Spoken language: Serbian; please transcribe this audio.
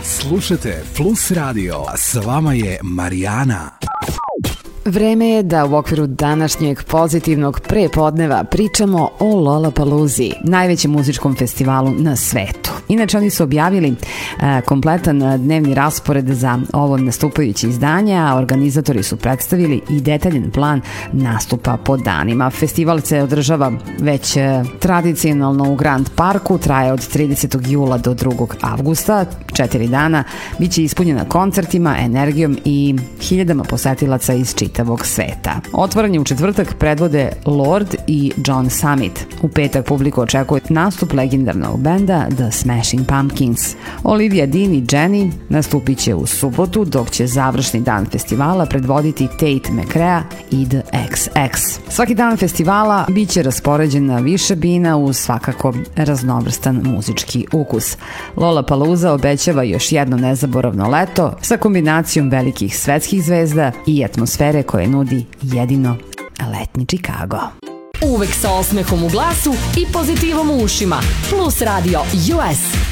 Slušajte Plus Radio, s vama je Marijana. Vreme je da u okviru današnjeg pozitivnog prepodneva pričamo o Lollapaloozi, najvećem muzičkom festivalu na svetu. Inače, oni su objavili kompletan dnevni raspored za ovo nastupajuće izdanje, a organizatori su predstavili i detaljan plan nastupa po danima. Festival se održava već tradicionalno u Grand Parku, traje od 30. jula do 2. avgusta, 4 dana, biće ispunjena koncertima, energijom i hiljadama posetilaca iz čitavog sveta. Otvaranje u četvrtak predvode Lorde i John Summit. U petak publiku očekuje nastup legendarnog benda The Smashing Pumpkins. Olivia Dean i Jenny nastupit će u subotu, dok će završni dan festivala predvoditi Tate McRae i The XX. Svaki dan festivala bit će raspoređen na više bina uz svakako raznovrstan muzički ukus. Lollapalooza obećava još jedno nezaboravno leto sa kombinacijom velikih svetskih zvezda i atmosfere koje nudi jedino letnji Chicago. Uvek sa osmehom u glasu i pozitivom u ušima. Plus Radio US.